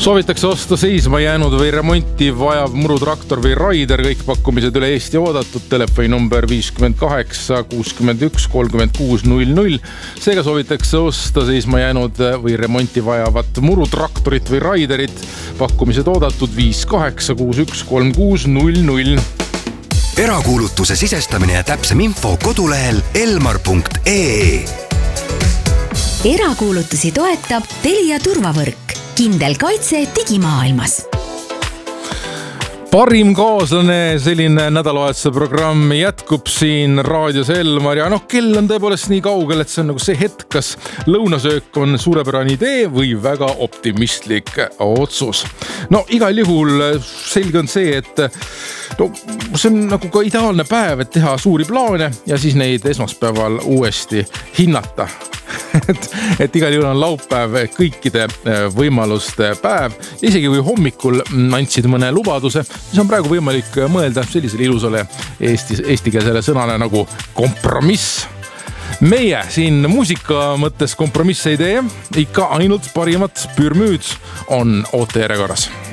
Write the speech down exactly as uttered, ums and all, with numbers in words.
Soovitakse osta seisma jäänud või remonti vajav murutraktor või raider, kõik pakkumised üle Eesti oodatud, telefoni number viiskümmend kaheksa kuuskümmend üks kolmkümmend kuus null null. Seega soovitakse osta seisma jäänud või remonti vajavat murutraktorit või raiderit, pakkumised oodatud viis kaheksa kuus üks kolm kuus null null. Erakuulutuse sisestamine ja täpsem info kodulehel elmar punkt ee. Erakuulutusi toetab Telia turvavõrk. Kindel kaitse digimaailmas. Parim kaaslane, selline nädalavahetuse programm jätkub siin raadios Elmar ja noh, kell on tõepoolest nii kaugel, et see on nagu see hetk, kas lõunasöök on suurepärane idee või väga optimistlik otsus. No igal juhul selge on see, et no, see on nagu ka ideaalne päev, et teha suuri plaane ja siis neid esmaspäeval uuesti hinnata. Et, et igal juhul on laupäev kõikide võimaluste päev. Isegi kui hommikul andsid mõne lubaduse, siis on praegu võimalik mõelda sellisele ilusale eesti, eestikeelsele sõnale nagu kompromiss. Meie siin muusika mõttes kompromisse ei tee, ikka ainult parimat pürmüüd on ootejärjekorras.